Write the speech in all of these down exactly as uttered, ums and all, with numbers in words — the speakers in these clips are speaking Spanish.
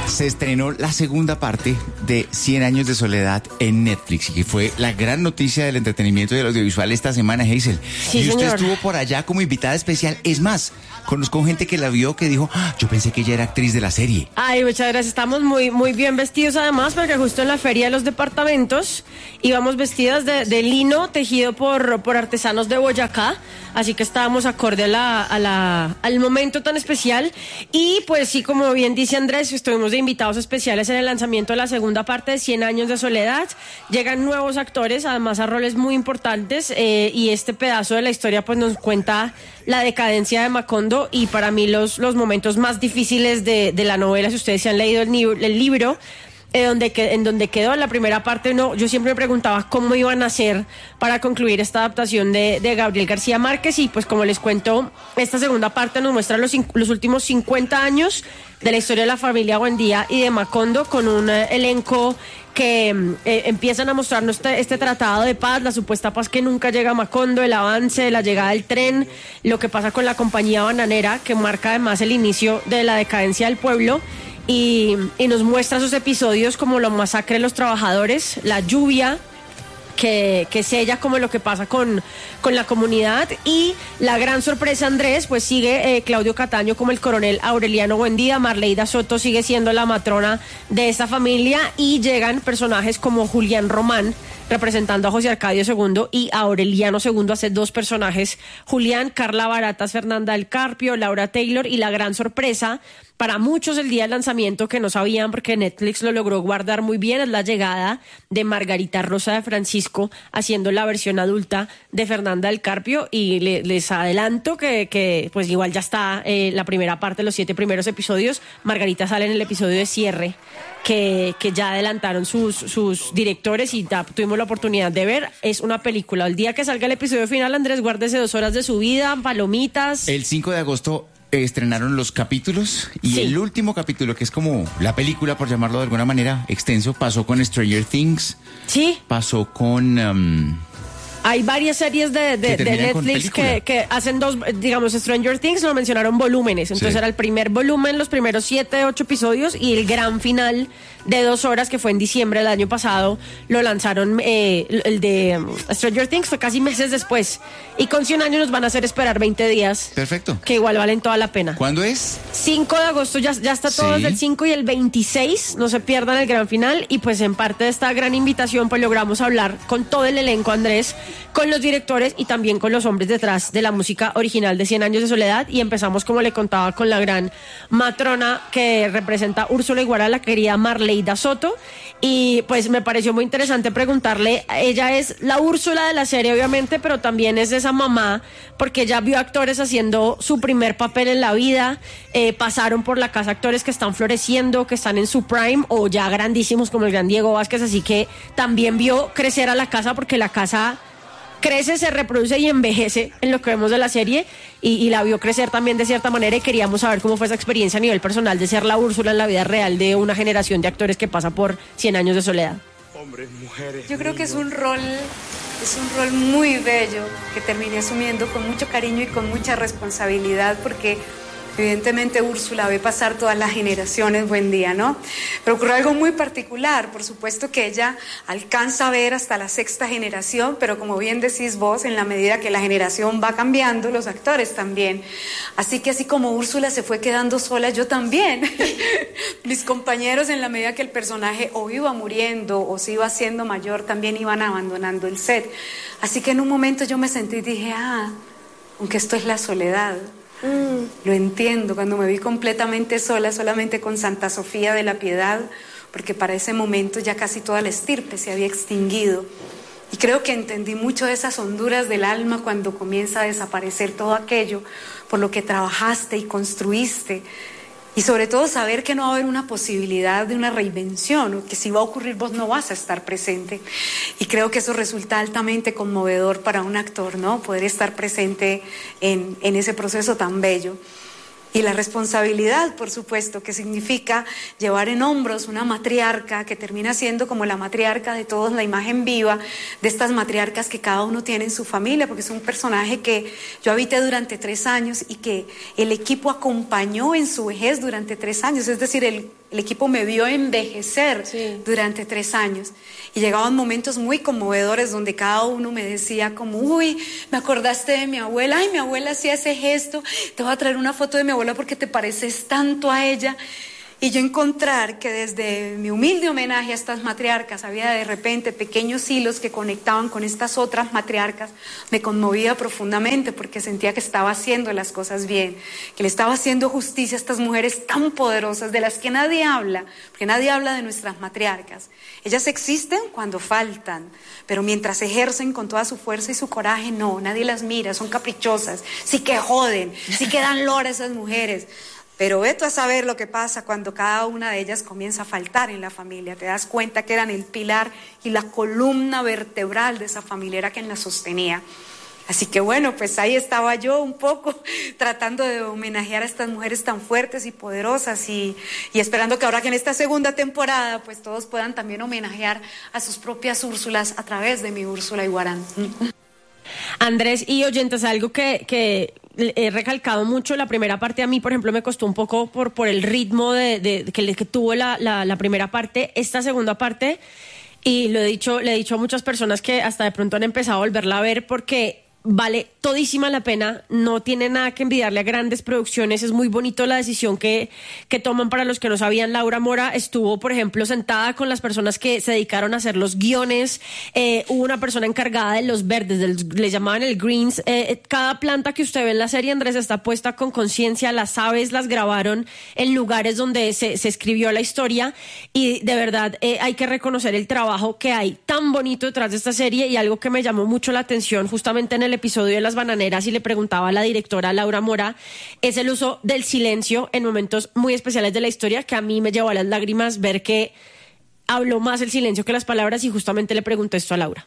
Se estrenó la segunda parte de Cien años de soledad en Netflix y que fue la gran noticia del entretenimiento y del audiovisual esta semana, Hazel. Sí, y usted señor. estuvo por allá como invitada especial. Es más, conozco gente que la vio que dijo, ah, yo pensé que ella era actriz de la serie. Ay, muchas gracias. Estamos muy, muy bien vestidos además, porque justo en la Feria de los Departamentos íbamos vestidas de, de lino tejido por, por artesanos de Boyacá. Así que estábamos acorde a la, a la, al momento tan especial. Y pues sí, como bien dice Andrés, estuvimos de invitados especiales en el lanzamiento de la segunda parte de Cien años de soledad. Llegan nuevos actores, además a roles muy importantes, eh, y este pedazo de la historia pues nos cuenta la decadencia de Macondo y para mí los, los momentos más difíciles de, de la novela. Si ustedes se han leído el, el libro, Eh, donde que, en donde quedó en la primera parte, no, yo siempre me preguntaba cómo iban a hacer para concluir esta adaptación de, de Gabriel García Márquez, y pues como les cuento, esta segunda parte nos muestra los, los últimos cincuenta años de la historia de la familia Buendía y de Macondo, con un eh, elenco que eh, empiezan a mostrarnos este, este tratado de paz, la supuesta paz que nunca llega a Macondo, el avance, la llegada del tren, lo que pasa con la compañía bananera, que marca además el inicio de la decadencia del pueblo. Y, y nos muestra esos episodios como la masacre de los trabajadores, la lluvia que, que sella como lo que pasa con, con la comunidad, y la gran sorpresa, Andrés, pues sigue eh, Claudio Cataño como el coronel Aureliano Buendía, Marleida Soto sigue siendo la matrona de esta familia, y llegan personajes como Julián Román representando a José Arcadio segundo y a Aureliano segundo, hace dos personajes, Julián, Carla Baratas, Fernanda del Carpio, Laura Taylor, y la gran sorpresa para muchos el día del lanzamiento, que no sabían porque Netflix lo logró guardar muy bien, es la llegada de Margarita Rosa de Francisco haciendo la versión adulta de Fernanda del Carpio, y le, les adelanto que, que pues igual ya está eh, la primera parte, los siete primeros episodios. Margarita sale en el episodio de cierre que, que ya adelantaron sus, sus directores y ya tuvimos la oportunidad de ver. Es una película. El día que salga el episodio final, Andrés, guárdese dos horas de su vida, palomitas. El cinco de agosto estrenaron los capítulos y Sí. el último capítulo, que es como la película, por llamarlo de alguna manera, extenso, pasó con Stranger Things, Sí. pasó con... um, Hay varias series de, de, Que de terminan con Netflix película. que, que hacen dos, digamos, Stranger Things lo mencionaron volúmenes, entonces Sí. era el primer volumen, los primeros siete, ocho episodios, y el gran final de dos horas, que fue en diciembre del año pasado, lo lanzaron, eh, el de um, Stranger Things fue casi meses después, y con cien años nos van a hacer esperar veinte días, Perfecto. que igual valen toda la pena. ¿Cuándo es? cinco de agosto ya, ya está todo, Sí. desde el cinco y el veintiséis, no se pierdan el gran final. Y pues en parte de esta gran invitación pues logramos hablar con todo el elenco, Andrés, con los directores y también con los hombres detrás de la música original de Cien años de soledad, y empezamos, como le contaba, con la gran matrona que representa Úrsula Iguara, la querida Marleida Soto. Y pues me pareció muy interesante preguntarle, ella es la Úrsula de la serie obviamente, pero también es esa mamá, porque ella vio actores haciendo su primer papel en la vida, eh, pasaron por la casa actores que están floreciendo, que están en su prime o ya grandísimos como el gran Diego Vázquez, así que también vio crecer a la casa, porque la casa crece, se reproduce y envejece en lo que vemos de la serie, y, y la vio crecer también de cierta manera, y queríamos saber cómo fue esa experiencia a nivel personal de ser la Úrsula en la vida real de una generación de actores que pasa por Cien años de soledad. Hombres, mujeres. Yo creo que es un rol, es un rol muy bello que terminé asumiendo con mucho cariño y con mucha responsabilidad, porque evidentemente Úrsula ve pasar todas las generaciones, buen día, ¿no? Pero ocurre algo muy particular, por supuesto que ella alcanza a ver hasta la sexta generación, pero como bien decís vos, en la medida que la generación va cambiando, los actores también. Así que así como Úrsula se fue quedando sola, yo también. Mis compañeros, en la medida que el personaje o iba muriendo o se iba haciendo mayor, también iban abandonando el set. Así que en un momento yo me sentí y dije, ah, aunque esto es la soledad. Mm. Lo entiendo, cuando me vi completamente sola, solamente con Santa Sofía de la Piedad, porque para ese momento ya casi toda la estirpe se había extinguido. Y creo que entendí mucho de esas honduras del alma cuando comienza a desaparecer todo aquello por lo que trabajaste y construiste. Y sobre todo saber que no va a haber una posibilidad de una reinvención, o que si va a ocurrir vos no vas a estar presente. Y creo que eso resulta altamente conmovedor para un actor, ¿no? Poder estar presente en, en ese proceso tan bello. Y la responsabilidad, por supuesto, que significa llevar en hombros una matriarca que termina siendo como la matriarca de todos, la imagen viva de estas matriarcas que cada uno tiene en su familia, porque es un personaje que yo habité durante tres años y que el equipo acompañó en su vejez durante tres años, es decir, el el equipo me vio envejecer sí. durante tres años. Y llegaban momentos muy conmovedores donde cada uno me decía como, uy, me acordaste de mi abuela, ay, mi abuela hacía ese gesto, te voy a traer una foto de mi abuela porque te pareces tanto a ella. Y yo encontrar que desde mi humilde homenaje a estas matriarcas había de repente pequeños hilos que conectaban con estas otras matriarcas, me conmovía profundamente porque sentía que estaba haciendo las cosas bien, que le estaba haciendo justicia a estas mujeres tan poderosas de las que nadie habla, porque nadie habla de nuestras matriarcas. Ellas existen cuando faltan, pero mientras ejercen con toda su fuerza y su coraje, no, nadie las mira, son caprichosas, sí que joden, sí que dan lora a esas mujeres. Pero vete a saber lo que pasa cuando cada una de ellas comienza a faltar en la familia. Te das cuenta que eran el pilar y la columna vertebral de esa familia, era quien la sostenía. Así que bueno, pues ahí estaba yo un poco tratando de homenajear a estas mujeres tan fuertes y poderosas y, y esperando que ahora que en esta segunda temporada pues todos puedan también homenajear a sus propias Úrsulas a través de mi Úrsula Iguarán. Andrés y oyentes, algo que... que... he recalcado mucho, la primera parte a mí, por ejemplo, me costó un poco por, por el ritmo de, de, de que, que tuvo la, la, la primera parte. Esta segunda parte, y lo he dicho, le he dicho a muchas personas que hasta de pronto han empezado a volverla a ver porque vale todísima la pena, no tiene nada que envidiarle a grandes producciones, es muy bonito la decisión que, que toman. Para los que no sabían, Laura Mora estuvo, por ejemplo, sentada con las personas que se dedicaron a hacer los guiones, eh, hubo una persona encargada de los verdes, del, le llamaban el greens, eh, cada planta que usted ve en la serie, Andrés, está puesta con conciencia, las aves las grabaron en lugares donde se, se escribió la historia y de verdad eh, hay que reconocer el trabajo que hay tan bonito detrás de esta serie. Y algo que me llamó mucho la atención justamente en el el episodio de Las Bananeras y le preguntaba a la directora Laura Mora, es el uso del silencio en momentos muy especiales de la historia, que a mí me llevó a las lágrimas ver que habló más el silencio que las palabras, y justamente le pregunté esto a Laura.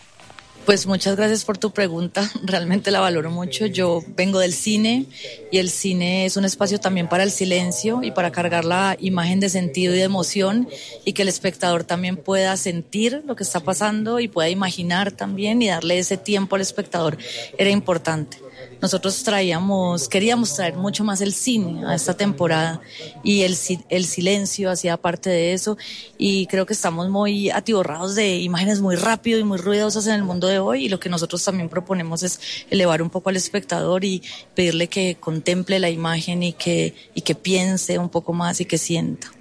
Pues muchas gracias por tu pregunta, realmente la valoro mucho. Yo vengo del cine y el cine es un espacio también para el silencio y para cargar la imagen de sentido y de emoción y que el espectador también pueda sentir lo que está pasando y pueda imaginar también y darle ese tiempo al espectador era importante. Nosotros traíamos, queríamos traer mucho más el cine a esta temporada y el, el silencio hacía parte de eso y creo que estamos muy atiborrados de imágenes muy rápido y muy ruidosas en el mundo de hoy y lo que nosotros también proponemos es elevar un poco al espectador y pedirle que contemple la imagen y que, y que piense un poco más y que sienta.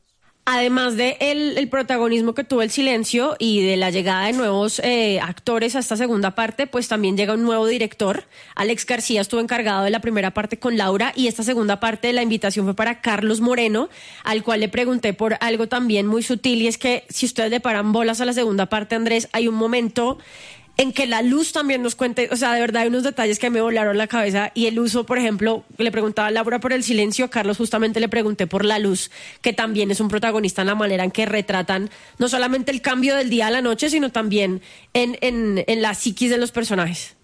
Además de el, el protagonismo que tuvo el silencio y de la llegada de nuevos eh, actores a esta segunda parte, pues también llega un nuevo director. Alex García estuvo encargado de la primera parte con Laura y esta segunda parte la invitación fue para Carlos Moreno, al cual le pregunté por algo también muy sutil, y es que si ustedes le paran bolas a la segunda parte, Andrés, hay un momento en que la luz también nos cuente, o sea, de verdad hay unos detalles que me volaron la cabeza, y el uso, por ejemplo, le preguntaba a Laura por el silencio, a Carlos justamente le pregunté por la luz, que también es un protagonista en la manera en que retratan no solamente el cambio del día a la noche, sino también en, en, en la psiquis de los personajes.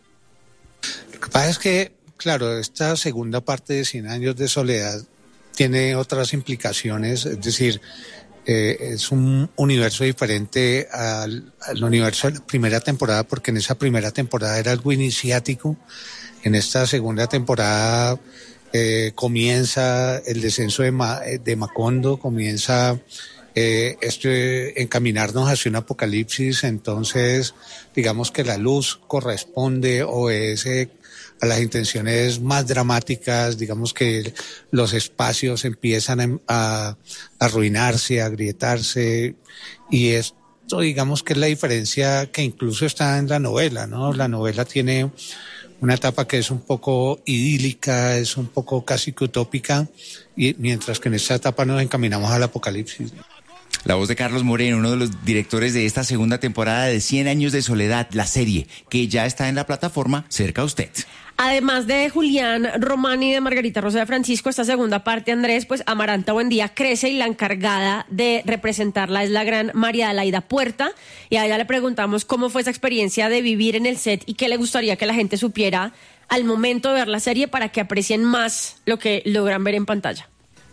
Lo que pasa es que, claro, esta segunda parte de Cien Años de Soledad tiene otras implicaciones, es decir, Eh, es un universo diferente al, al universo de la primera temporada, porque en esa primera temporada era algo iniciático. En esta segunda temporada eh, comienza el descenso de, Ma, de Macondo, comienza eh, este, encaminarnos hacia un apocalipsis. Entonces, digamos que la luz corresponde o es eh, a las intenciones más dramáticas, digamos que los espacios empiezan a, a arruinarse, a agrietarse, y esto digamos que es la diferencia que incluso está en la novela, ¿no? La novela tiene una etapa que es un poco idílica, es un poco casi que utópica, y mientras que en esta etapa nos encaminamos al apocalipsis. La voz de Carlos Moreno, uno de los directores de esta segunda temporada de Cien Años de Soledad, la serie, que ya está en la plataforma cerca a usted. Además de Julián Román y de Margarita Rosa de Francisco, esta segunda parte, Andrés, pues Amaranta Buendía crece y la encargada de representarla es la gran María Adelaida Puerta, y a ella le preguntamos cómo fue esa experiencia de vivir en el set y qué le gustaría que la gente supiera al momento de ver la serie para que aprecien más lo que logran ver en pantalla.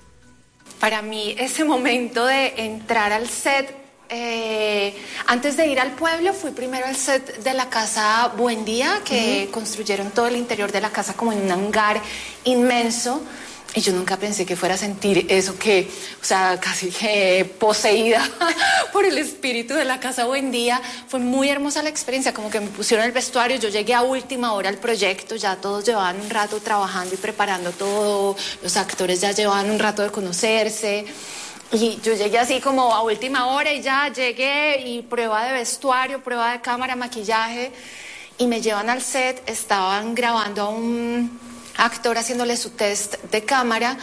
Para mí ese momento de entrar al set, eh, antes de ir al pueblo fui primero al set de la casa Buendía, que uh-huh. construyeron todo el interior de la casa como en un hangar inmenso. Y yo nunca pensé que fuera a sentir eso que, o sea, casi que poseída por el espíritu de la Casa Buendía. Fue muy hermosa la experiencia, como que me pusieron el vestuario. Yo llegué a última hora al proyecto, ya todos llevaban un rato trabajando y preparando todo. Los actores ya llevaban un rato de conocerse. Y yo llegué así como a última hora y ya llegué y prueba de vestuario, prueba de cámara, maquillaje. Y me llevan al set, estaban grabando a un actor haciéndole su test de cámara.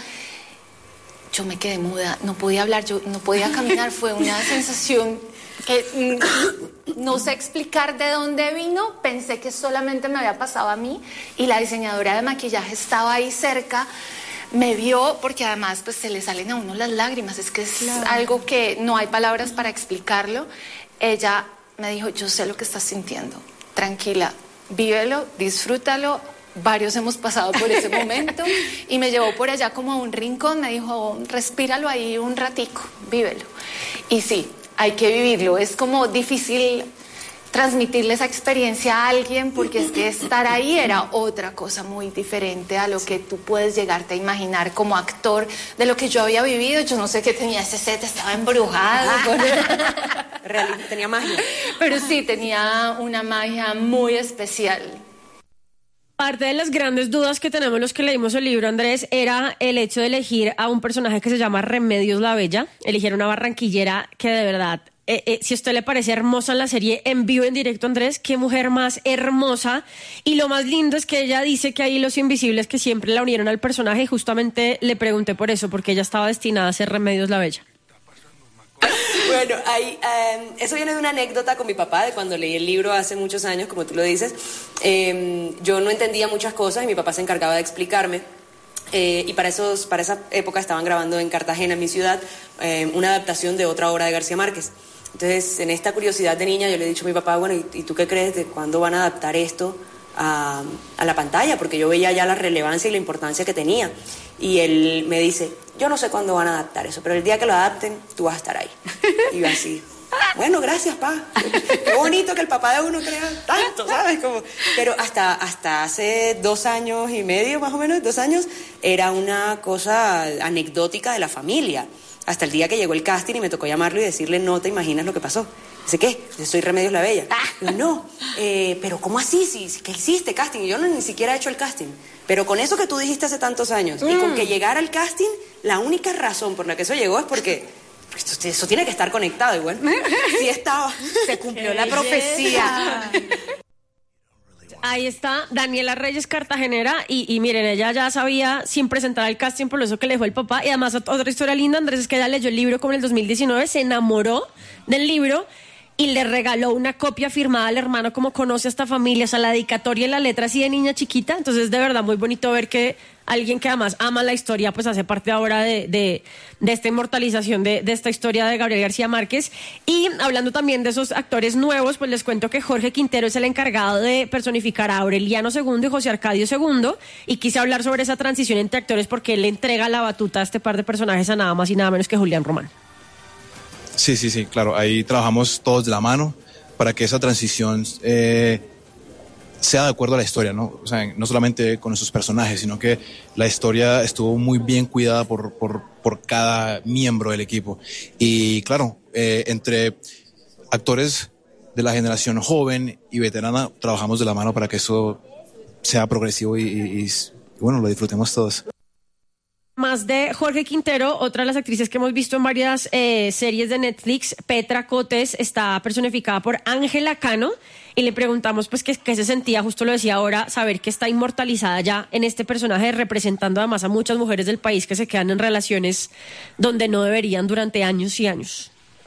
Yo me quedé muda, no podía hablar, yo no podía caminar. Fue una sensación que no sé explicar de dónde vino. Pensé que solamente me había pasado a mí y la diseñadora de maquillaje estaba ahí cerca. Me vio, porque además pues se le salen a uno las lágrimas, es que es claro. Algo que no hay palabras para explicarlo. Ella me dijo, yo sé lo que estás sintiendo, tranquila, vívelo, disfrútalo. Varios hemos pasado por ese momento y me llevó por allá como a un rincón, me dijo, respíralo ahí un ratico, vívelo. Y sí, hay que vivirlo, es como difícil transmitirle esa experiencia a alguien porque es que estar ahí era otra cosa muy diferente a lo que tú puedes llegarte a imaginar como actor de lo que yo había vivido. Yo no sé qué tenía ese set, estaba embrujado. Realmente tenía magia. Pero sí, tenía una magia muy especial. Parte de las grandes dudas que tenemos los que leímos el libro, Andrés, era el hecho de elegir a un personaje que se llama Remedios la Bella, elegir una barranquillera que de verdad... Eh, eh, si a usted le parece hermosa en la serie en vivo, en directo, Andrés, qué mujer más hermosa. Y lo más lindo es que ella dice que hay hilos invisibles que siempre la unieron al personaje y justamente le pregunté por eso, porque ella estaba destinada a ser Remedios la Bella. Bueno, hay, eh, eso viene de una anécdota con mi papá, de cuando leí el libro hace muchos años, como tú lo dices. Eh, yo no entendía muchas cosas y mi papá se encargaba de explicarme. Eh, y para, esos, para esa época estaban grabando en Cartagena, en mi ciudad, eh, una adaptación de otra obra de García Márquez. Entonces, en esta curiosidad de niña, yo le he dicho a mi papá, bueno, ¿y, y tú qué crees de cuándo van a adaptar esto a, a la pantalla? Porque yo veía ya la relevancia y la importancia que tenía. Y él me dice, yo no sé cuándo van a adaptar eso, pero el día que lo adapten, tú vas a estar ahí. Y yo así, bueno, gracias, pa. Qué bonito que el papá de uno crea tanto, ¿sabes? Como, pero hasta, hasta hace dos años y medio, más o menos, dos años, era una cosa anecdótica de la familia. Hasta el día que llegó el casting y me tocó llamarlo y decirle, no te imaginas lo que pasó. Dice, ¿qué? Yo soy Remedios la Bella. Yo, no, eh, pero ¿cómo así? Si, si, ¿qué hiciste casting? Y yo no, ni siquiera he hecho el casting. Pero con eso que tú dijiste hace tantos años, mm. y con que llegara el casting, la única razón por la que eso llegó es porque... Esto, eso tiene que estar conectado, y bueno, sí estaba. Se cumplió la profecía. Ahí está Daniela Reyes, cartagenera, y, y miren, ella ya sabía sin presentar el casting, por eso que le dejó el papá. Y además otra historia linda, Andrés, es que ella leyó el libro como en el dos mil diecinueve, se enamoró del libro y le regaló una copia firmada al hermano, como conoce a esta familia, o sea, la dedicatoria y la letra así de niña chiquita. Entonces, de verdad, muy bonito ver que alguien que además ama la historia, pues hace parte ahora de, de, de esta inmortalización de, de esta historia de Gabriel García Márquez. Y hablando también de esos actores nuevos, pues les cuento que Jorge Quintero es el encargado de personificar a Aureliano segundo y José Arcadio segundo, y quise hablar sobre esa transición entre actores porque él le entrega la batuta a este par de personajes a nada más y nada menos que Julián Román. Sí, sí, sí, claro, ahí trabajamos todos de la mano para que esa transición eh, sea de acuerdo a la historia, ¿no? O sea, no solamente con esos personajes, sino que la historia estuvo muy bien cuidada por, por, por cada miembro del equipo. Y claro, eh, entre actores de la generación joven y veterana, trabajamos de la mano para que eso sea progresivo y, y, y bueno, lo disfrutemos todos. Más de Jorge Quintero, otra de las actrices que hemos visto en varias eh, series de Netflix, Petra Cotes, está personificada por Ángela Cano, y le preguntamos pues qué, qué se sentía, justo lo decía ahora, saber que está inmortalizada ya en este personaje, representando además a muchas mujeres del país que se quedan en relaciones donde no deberían durante años y años.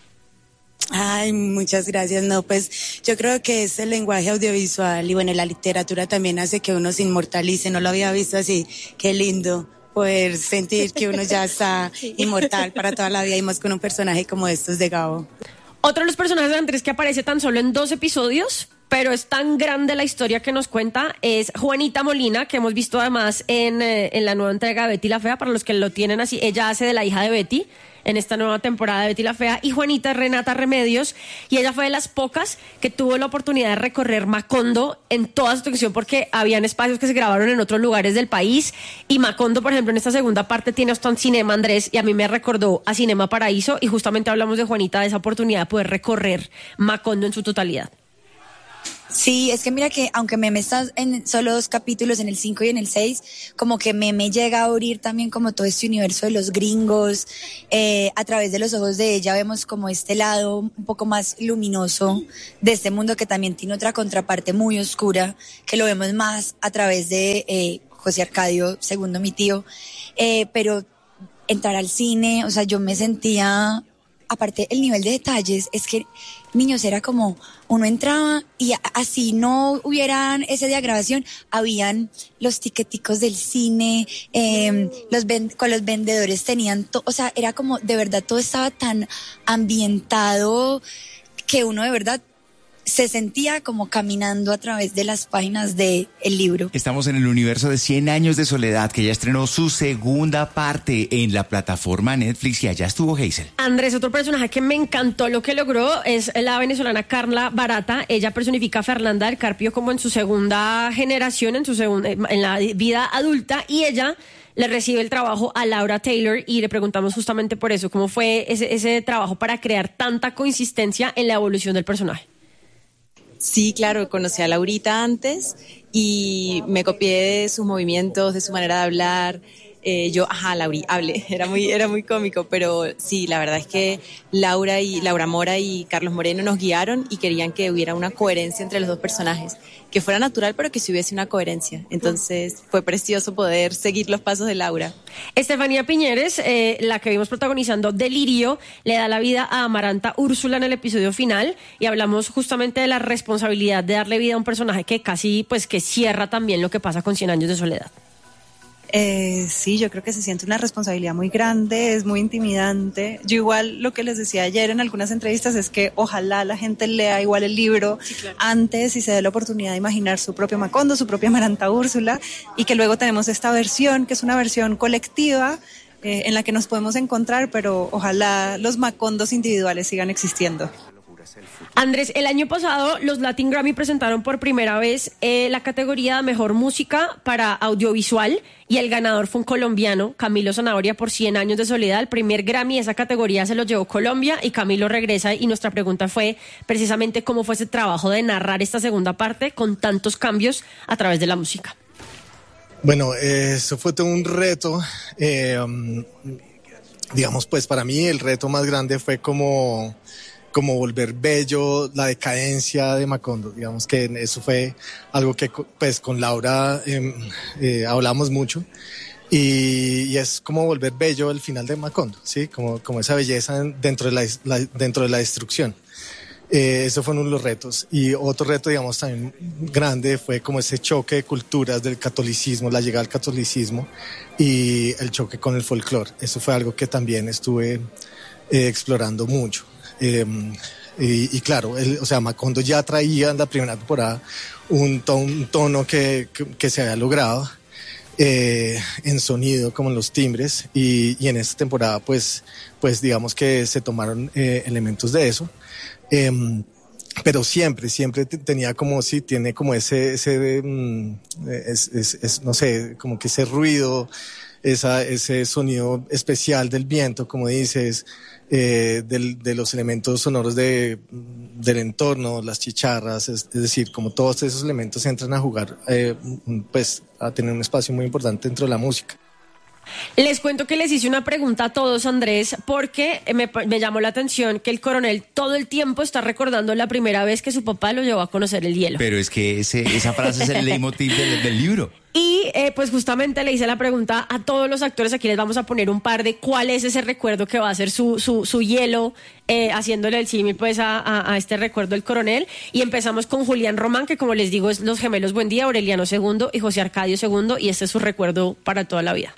Ay, muchas gracias. No, pues yo creo que es el lenguaje audiovisual y bueno, la literatura también hace que uno se inmortalice. No lo había visto así. Qué lindo poder sentir que uno ya está inmortal para toda la vida, y más con un personaje como estos de Gabo. Otro de los personajes de Andrés que aparece tan solo en dos episodios, pero es tan grande la historia que nos cuenta. Es Juanita Molina, que hemos visto además en, eh, en la nueva entrega de Betty la Fea, para los que lo tienen así. Ella hace de la hija de Betty en esta nueva temporada de Betty la Fea, y Juanita es Renata Remedios, y ella fue de las pocas que tuvo la oportunidad de recorrer Macondo en toda su extensión, porque habían espacios que se grabaron en otros lugares del país, y Macondo, por ejemplo, en esta segunda parte tiene hasta un cinema, Andrés, y a mí me recordó a Cinema Paraíso, y justamente hablamos de Juanita, de esa oportunidad de poder recorrer Macondo en su totalidad. Sí, es que mira que aunque Meme está en solo dos capítulos, en el cinco y en el seis, como que Meme llega a abrir también como todo este universo de los gringos. Eh, a través de los ojos de ella vemos como este lado un poco más luminoso de este mundo, que también tiene otra contraparte muy oscura, que lo vemos más a través de eh, José Arcadio, segundo mi tío. Eh, pero entrar al cine, o sea, yo me sentía... Aparte, el nivel de detalles es que, niños, era como, uno entraba y así no hubieran ese día de grabación, habían los tiqueticos del cine, eh, los ven, con los vendedores tenían, to, o sea, era como, de verdad, todo estaba tan ambientado que uno de verdad se sentía como caminando a través de las páginas del libro. Estamos en el universo de cien años de soledad, que ya estrenó su segunda parte en la plataforma Netflix, y allá estuvo Hazel. Andrés, otro personaje que me encantó lo que logró es la venezolana Carla Barata. Ella personifica a Fernanda del Carpio como en su segunda generación, en su segunda, en la vida adulta, y ella le recibe el trabajo a Laura Taylor, y le preguntamos justamente por eso, cómo fue ese, ese trabajo para crear tanta consistencia en la evolución del personaje. Sí, claro, conocí a Laurita antes y me copié de sus movimientos, de su manera de hablar. Eh, yo, ajá, Lauri, hable, era muy, era muy cómico, pero sí, la verdad es que Laura y Laura Mora y Carlos Moreno nos guiaron y querían que hubiera una coherencia entre los dos personajes, que fuera natural, pero que sí hubiese una coherencia. Entonces fue precioso poder seguir los pasos de Laura. Estefanía Piñeres, eh, la que vimos protagonizando Delirio, le da la vida a Amaranta Úrsula en el episodio final, y hablamos justamente de la responsabilidad de darle vida a un personaje que casi, pues, que cierra también lo que pasa con Cien años de soledad. Eh, sí, yo creo que se siente una responsabilidad muy grande, es muy intimidante. Yo igual lo que les decía ayer en algunas entrevistas es que ojalá la gente lea igual el libro sí, claro. antes y se dé la oportunidad de imaginar su propio Macondo, su propia Amaranta Úrsula, y que luego tenemos esta versión que es una versión colectiva eh, en la que nos podemos encontrar, pero ojalá los Macondos individuales sigan existiendo. Andrés, el año pasado los Latin Grammy presentaron por primera vez eh, la categoría de Mejor Música para Audiovisual, y el ganador fue un colombiano, Camilo Zanahoria, por Cien años de soledad. El primer Grammy de esa categoría se lo llevó Colombia, y Camilo regresa, y nuestra pregunta fue precisamente cómo fue ese trabajo de narrar esta segunda parte con tantos cambios a través de la música. Bueno, eh, eso fue todo un reto. Eh, um, digamos, pues para mí el reto más grande fue como... como volver bello la decadencia de Macondo. Digamos que eso fue algo que pues con Laura eh, eh, hablamos mucho, y, y es como volver bello el final de Macondo, ¿sí? Como, como esa belleza dentro de la, la, dentro de la destrucción. Eh, eso fue uno de los retos. Y otro reto, digamos, también grande fue como ese choque de culturas del catolicismo, la llegada al catolicismo y el choque con el folclore. Eso fue algo que también estuve eh, explorando mucho. Eh, y, y claro, el, o sea, Macondo ya traía en la primera temporada un, ton, un tono que, que, que se había logrado eh, en sonido, como en los timbres, y, y en esta temporada pues, pues digamos que se tomaron eh, elementos de eso, eh, pero siempre, siempre tenía como, sí, tiene como ese, ese um, es, es, es, no sé, como que ese ruido, esa, ese sonido especial del viento, como dices, Eh, del, de los elementos sonoros de, del entorno, las chicharras, es, es decir, como todos esos elementos entran a jugar, eh, pues a tener un espacio muy importante dentro de la música. Les cuento que les hice una pregunta a todos, Andrés, porque me, me llamó la atención que el coronel todo el tiempo está recordando la primera vez que su papá lo llevó a conocer el hielo. Pero es que ese, esa frase es el leitmotiv del, del libro. Y eh, pues justamente le hice la pregunta a todos los actores. Aquí les vamos a poner un par de cuál es ese recuerdo que va a ser su, su, su hielo, eh, haciéndole el símil pues a, a, a este recuerdo del coronel. Y empezamos con Julián Román, que como les digo es los gemelos Buen Día, Aureliano segundo y José Arcadio segundo, y este es su recuerdo para toda la vida.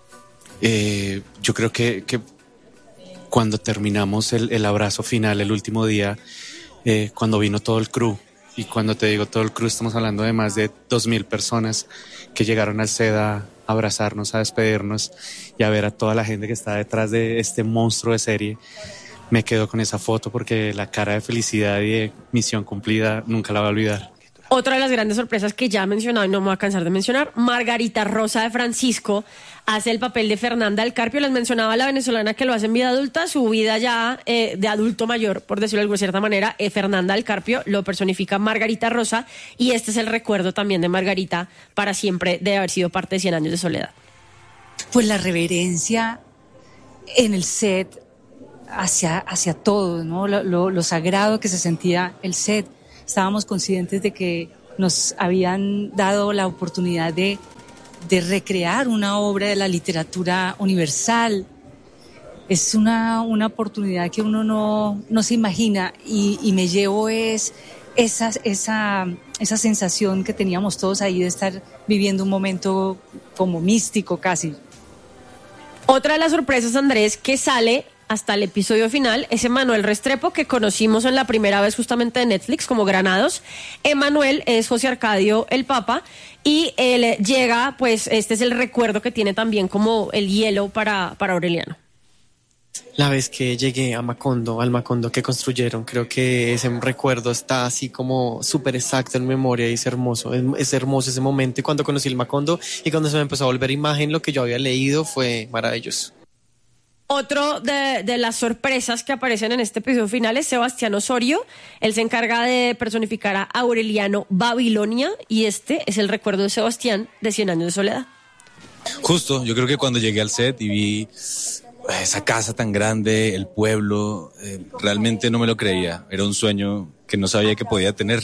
Eh, yo creo que, que cuando terminamos el, el abrazo final, el último día, eh, cuando vino todo el crew y cuando te digo todo el crew, estamos hablando de más de dos mil personas que llegaron al set a abrazarnos, a despedirnos y a ver a toda la gente que está detrás de este monstruo de serie. Me quedo con esa foto porque la cara de felicidad y de misión cumplida nunca la voy a olvidar. Otra de las grandes sorpresas que ya he mencionado y no me voy a cansar de mencionar, Margarita Rosa de Francisco hace el papel de Fernanda del Carpio. Les mencionaba la venezolana que lo hace en vida adulta, su vida ya eh, de adulto mayor, por decirlo de alguna cierta manera, eh, Fernanda del Carpio lo personifica Margarita Rosa, y este es el recuerdo también de Margarita para siempre de haber sido parte de Cien Años de Soledad. Pues la reverencia en el set hacia, hacia todo, ¿no? Lo, lo, lo sagrado que se sentía el set. Estábamos conscientes de que nos habían dado la oportunidad de, de recrear una obra de la literatura universal. Es una, una oportunidad que uno no, no se imagina, y, y me llevo es esa, esa, esa sensación que teníamos todos ahí de estar viviendo un momento como místico casi. Otra de las sorpresas, Andrés, que sale hasta el episodio final, es Emanuel Restrepo, que conocimos en la primera vez justamente de Netflix como Granados. Emanuel es José Arcadio el Papa, y él llega, pues este es el recuerdo que tiene también como el hielo para, para Aureliano. La vez que llegué a Macondo, al Macondo que construyeron, creo que ese recuerdo está así como súper exacto en memoria y es hermoso. Es, es hermoso ese momento, y cuando conocí el Macondo y cuando se me empezó a volver imagen, lo que yo había leído fue maravilloso. Otro de, de las sorpresas que aparecen en este episodio final es Sebastián Osorio. Él se encarga de personificar a Aureliano Babilonia, y este es el recuerdo de Sebastián de Cien Años de Soledad. Justo, yo creo que cuando llegué al set y vi esa casa tan grande, el pueblo, eh, realmente no me lo creía. Era un sueño que no sabía que podía tener.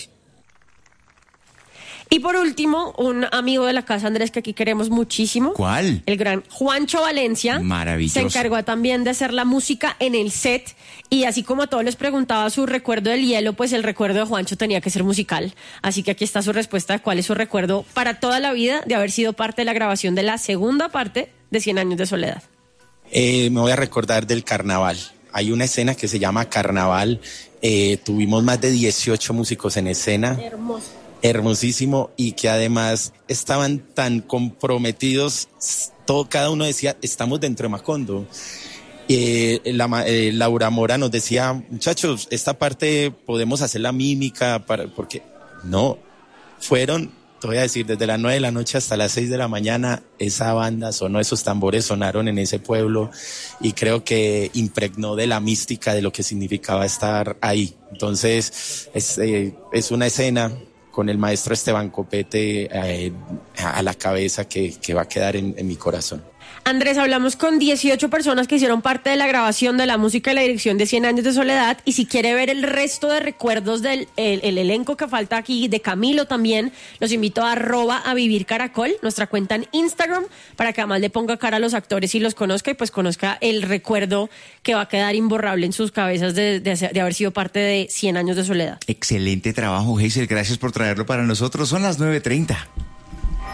Y por último, un amigo de la casa, Andrés, que aquí queremos muchísimo. ¿Cuál? El gran Juancho Valencia. Maravilloso. Se encargó también de hacer la música en el set, y así como a todos les preguntaba su recuerdo del hielo, pues el recuerdo de Juancho tenía que ser musical. Así que aquí está su respuesta de cuál es su recuerdo para toda la vida de haber sido parte de la grabación de la segunda parte de Cien Años de Soledad. Eh, me voy a recordar del carnaval. Hay una escena que se llama Carnaval. Eh, tuvimos más de dieciocho músicos en escena. Hermoso. Hermosísimo, y que además estaban tan comprometidos, todo, cada uno decía, estamos dentro de Macondo. Eh, la, eh, Laura Mora nos decía, muchachos, esta parte podemos hacer la mímica, para, porque no, fueron, te voy a decir, desde las nueve de la noche hasta las seis de la mañana, esa banda sonó, esos tambores sonaron en ese pueblo, y creo que impregnó de la mística de lo que significaba estar ahí. Entonces, es, eh, es una escena con el maestro Esteban Copete eh, a la cabeza que, que va a quedar en, en mi corazón. Andrés, hablamos con dieciocho personas que hicieron parte de la grabación de la música y la dirección de Cien Años de Soledad, y si quiere ver el resto de recuerdos del el, el elenco que falta aquí, de Camilo también, los invito a arroba a vivir caracol, nuestra cuenta en Instagram, para que además le ponga cara a los actores y los conozca, y pues conozca el recuerdo que va a quedar imborrable en sus cabezas de, de, de haber sido parte de Cien Años de Soledad. Excelente trabajo, Hazel, gracias por traerlo para nosotros. Son las nueve treinta.